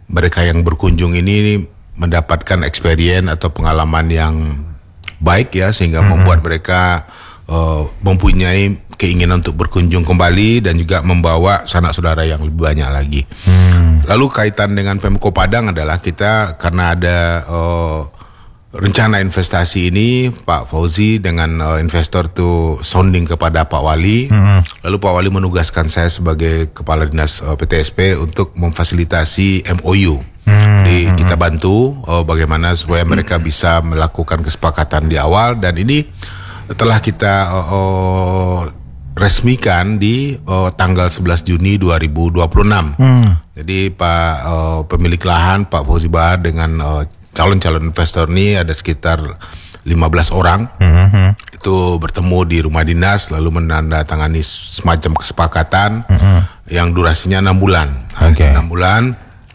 mereka yang berkunjung ini mendapatkan experience atau pengalaman yang baik ya, sehingga membuat mereka mempunyai keinginan untuk berkunjung kembali dan juga membawa sanak saudara yang lebih banyak lagi. Lalu kaitan dengan Pemko Padang adalah kita karena ada rencana investasi ini, Pak Fauzi dengan investor itu sounding kepada Pak Wali. Lalu Pak Wali menugaskan saya sebagai Kepala Dinas PTSP untuk memfasilitasi MOU. Jadi kita bantu bagaimana supaya mereka bisa melakukan kesepakatan di awal, dan ini telah kita resmikan di tanggal 11 Juni 2026. Jadi Pak pemilik lahan Pak Fauzi Bahar dengan calon-calon investor ini ada sekitar 15 orang. Itu bertemu di rumah dinas lalu menandatangani semacam kesepakatan yang durasinya 6 bulan. 6 bulan.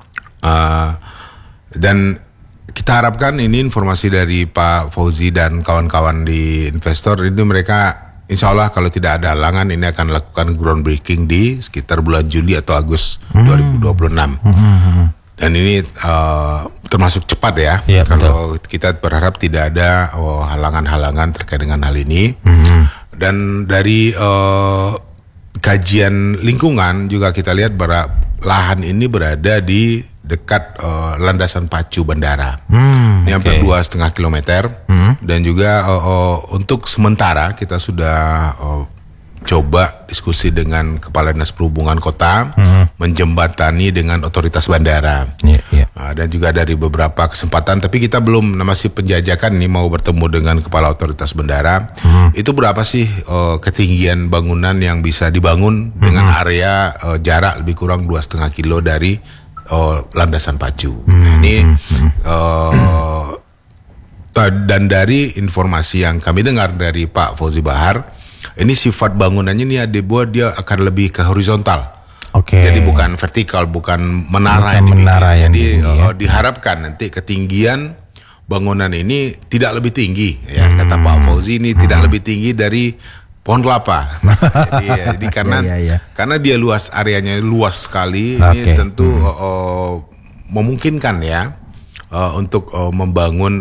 Dan kita harapkan ini informasi dari Pak Fauzi dan kawan-kawan di investor ini, mereka insya Allah kalau tidak ada halangan ini akan lakukan groundbreaking di sekitar bulan Juli atau Agustus 2026. Dan ini termasuk cepat ya. Kalau betul. Kita berharap tidak ada halangan-halangan terkait dengan hal ini. Dan dari kajian lingkungan juga kita lihat bahwa lahan ini berada di dekat landasan pacu bandara. Ini hampir 2,5 kilometer. Dan juga untuk sementara kita sudah coba diskusi dengan Kepala Dinas Perhubungan Kota, menjembatani dengan otoritas bandara. Dan juga dari beberapa kesempatan, tapi kita belum, masih penjajakan ini, mau bertemu dengan Kepala Otoritas Bandara. Itu berapa sih ketinggian bangunan yang bisa dibangun dengan area jarak lebih kurang 2,5 kilo dari landasan pacu. Ini dan dari informasi yang kami dengar dari Pak Fauzi Bahar, ini sifat bangunannya ini dia akan lebih ke horizontal. Jadi bukan vertikal, bukan menara yang dibikin. Jadi diharapkan nanti ketinggian bangunan ini tidak lebih tinggi, ya kata Pak Fauzi, ini tidak lebih tinggi dari pohon kelapa. jadi karena dia luas, areanya luas sekali, ini tentu memungkinkan ya untuk membangun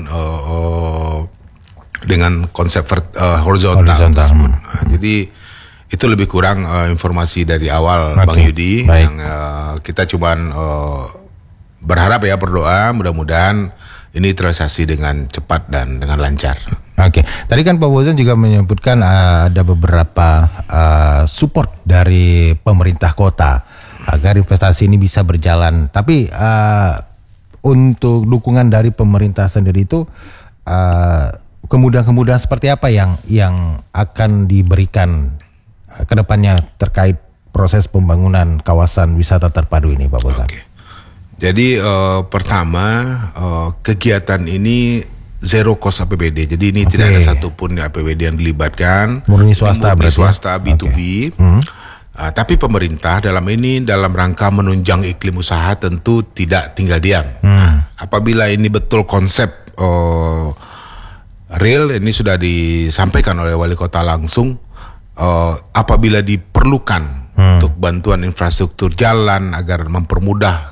dengan konsep horizontal tersebut. Jadi itu lebih kurang informasi dari awal, Bang Yudi. Yang kita cuman berharap ya, berdoa mudah-mudahan ini terrealisasi dengan cepat dan dengan lancar. Tadi kan Pak Fauzan juga menyebutkan ada beberapa support dari pemerintah kota agar investasi ini bisa berjalan. Tapi untuk dukungan dari pemerintah sendiri itu kemudahan-kemudahan seperti apa yang akan diberikan ke depannya terkait proses pembangunan kawasan wisata terpadu ini, Pak Fauzan? Jadi pertama kegiatan ini zero cost APBD. Jadi ini tidak ada satupun APBD yang dilibatkan. Murni swasta, B2B. Tapi pemerintah dalam rangka menunjang iklim usaha tentu tidak tinggal diam. Apabila ini betul konsep real, ini sudah disampaikan oleh Wali Kota langsung, apabila diperlukan untuk bantuan infrastruktur jalan agar mempermudah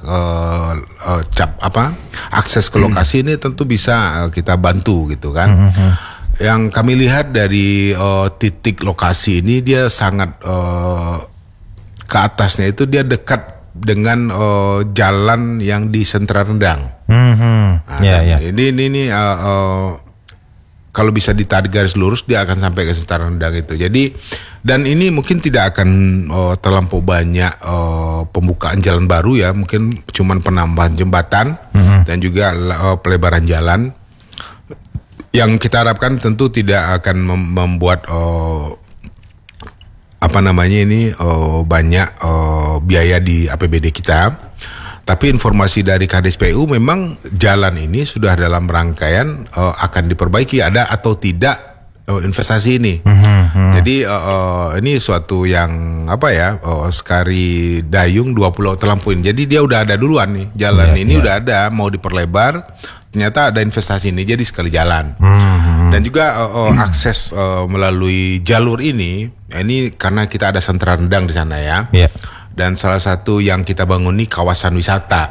akses ke lokasi ini, tentu bisa kita bantu gitu kan. Yang kami lihat dari titik lokasi ini, dia sangat ke atasnya itu dia dekat dengan jalan yang di Sentra Rendang. Ini kalau bisa ditarik garis lurus dia akan sampai ke Sentra Rendang itu. Jadi, dan ini mungkin tidak akan terlampau banyak pembukaan jalan baru ya, mungkin cuman penambahan jembatan dan juga pelebaran jalan. Yang kita harapkan tentu tidak akan membuat banyak biaya di APBD kita. Tapi informasi dari KDSPU memang jalan ini sudah dalam rangkaian akan diperbaiki, ada atau tidak investasi ini. Jadi ini suatu yang sekali dayung 2 pulau terlampuin. Jadi dia udah ada duluan nih, jalan ini udah ada, mau diperlebar, ternyata ada investasi ini, jadi sekali jalan. Dan juga akses melalui jalur ini karena kita ada Sentra Rendang di sana ya. Dan salah satu yang kita bangun ini kawasan wisata.